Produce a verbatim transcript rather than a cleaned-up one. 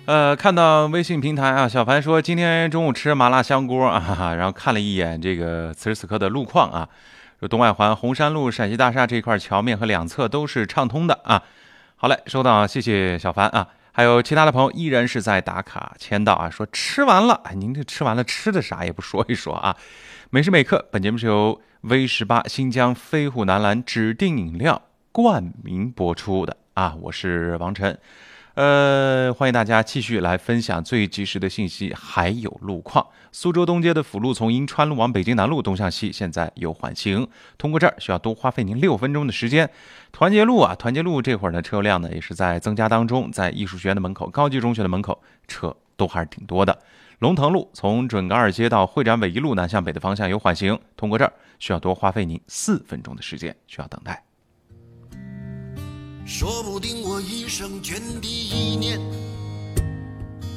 呃，看到微信平台啊，小凡说今天中午吃麻辣香锅啊，哈哈，然后看了一眼这个此时此刻的路况啊，说东外环红山路陕西大厦这块桥面和两侧都是畅通的啊。好嘞，收到，谢谢小凡啊。还有其他的朋友依然是在打卡签到啊，说吃完了，哎，您这吃完了吃的啥也不说一说啊。每时每刻，本节目是由 V 十八新疆飞虎南蓝指定饮料冠名播出的啊，我是王晨。呃，欢迎大家继续来分享最及时的信息，还有路况。苏州东街的辅路从银川路往北京南路东向西，现在有缓行，通过这儿需要多花费您六分钟的时间。团结路啊，团结路这会儿呢，车流量呢也是在增加当中，在艺术学院的门口、高级中学的门口，车都还是挺多的。龙腾路从准噶尔街到会展尾一路南向北的方向有缓行，通过这儿需要多花费您四分钟的时间，需要等待。 说不定我一生涓滴一念